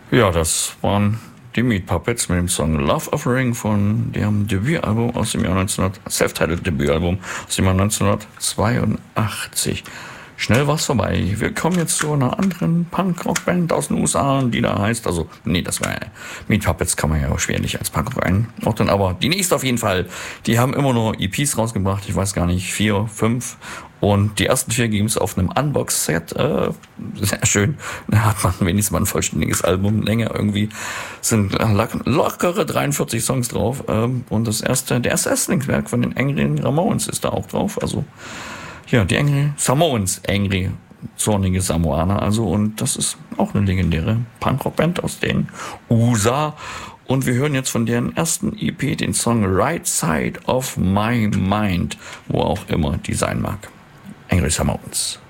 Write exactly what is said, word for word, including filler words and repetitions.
Ja, das waren die Meat Puppets mit dem Song Love Offering von dem Debütalbum aus dem Jahr neunzehnhundert, Self-Titled Debütalbum aus dem Jahr neunzehnhundertzweiundachtzig. Schnell war's vorbei. Wir kommen jetzt zu einer anderen Punk-Rock-Band aus den U S A, die da heißt, also, nee, das war ja, Meat Puppets kann man ja auch schwerlich als Punk-Rock einordnen, aber die nächste auf jeden Fall, die haben immer nur E Ps rausgebracht, ich weiß gar nicht, vier, fünf, und die ersten vier geben es auf einem Unbox-Set, äh, sehr schön, da hat man wenigstens mal ein vollständiges Album, länger irgendwie, sind lockere dreiundvierzig Songs drauf, ähm, und das erste, der erste Erstlingswerk von den Angry Ramones ist da auch drauf, also, ja, die Angry Samoans, Angry, zornige Samoaner, also, und das ist auch eine legendäre Punkrock-Band aus den U S A. Und wir hören jetzt von deren ersten E P den Song Right Side of My Mind, wo auch immer die sein mag. Angry Samoans.